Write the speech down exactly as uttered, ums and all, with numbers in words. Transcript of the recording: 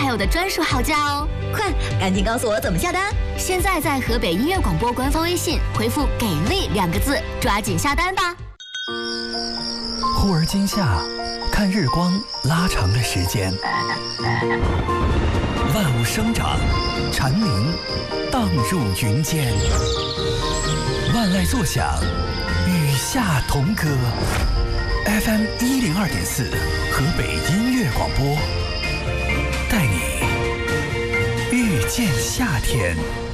才有的专属好价哦！ 快，赶紧告诉我怎么下单！ 现在在河北音乐广播官方微信回复“给力”两个字，抓紧下单吧！ 忽而今夏，看日光拉长了时间，万物生长，蝉鸣荡入云间，万籁作响，与夏同歌。F M 一零二点四，河北音乐广播，带你遇见夏天。